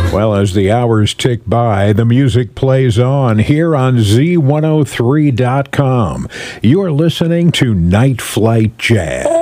Well, as the hours tick by, the music plays on here on Z103.com. You're listening to Night Flight Jazz.